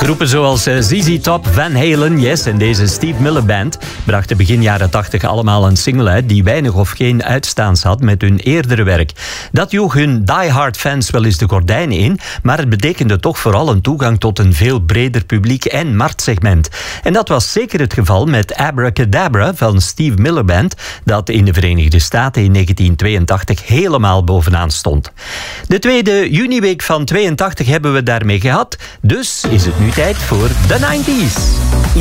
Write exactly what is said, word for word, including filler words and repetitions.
Groepen zoals uh, Z Z Top, Van Halen, Yes en deze Steve Miller Band brachten begin jaren tachtig allemaal een single uit die weinig of geen uitstaans had met hun eerdere werk. Dat joeg hun die-hard fans wel eens de gordijnen in, maar het betekende toch vooral een toegang tot een veel breder publiek en marktsegment. En dat was zeker het geval met Abracadabra van Steve Miller Band, dat in de Verenigde Staten in negentien tweeëntachtig helemaal bovenaan stond. De tweede juniweek van tweeëntachtig hebben we daarmee gehad, dus is het nu tijd voor de nineties.